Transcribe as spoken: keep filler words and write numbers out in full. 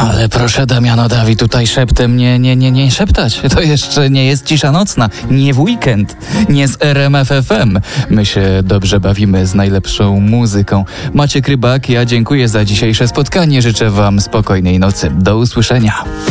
Ale proszę, Damiano Dawi, tutaj szeptem nie, nie, nie, nie szeptać. To jeszcze nie jest cisza nocna, nie w weekend, nie z R M F F M. My się dobrze bawimy z najlepszą muzyką. Maciek Rybak, ja dziękuję za dzisiejsze spotkanie. Życzę wam spokojnej nocy. Do usłyszenia.